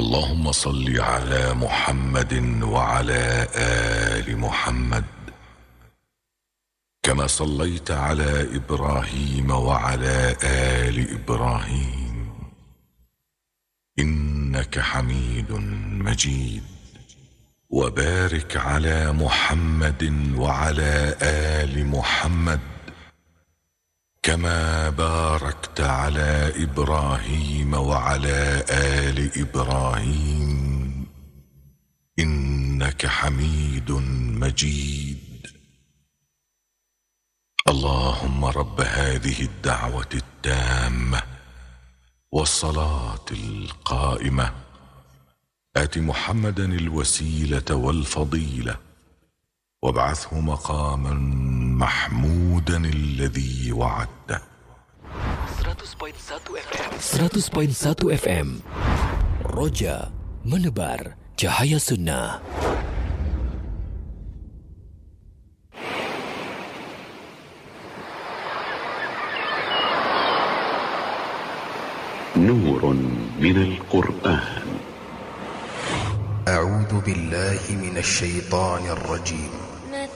اللهم صل على محمد وعلى آل محمد كما صليت على إبراهيم وعلى آل إبراهيم إنك حميد مجيد. وبارك على محمد وعلى آل محمد كما باركت على إبراهيم وعلى آل إبراهيم إنك حميد مجيد. اللهم رب هذه الدعوة التامة والصلاة القائمة آت محمدا الوسيلة والفضيلة وابعثه مقاما محمودا الذي وعدته. 100.1 FM Roja menebar cahaya sunnah. نور من القرآن. أعوذ بالله من الشيطان الرجيم.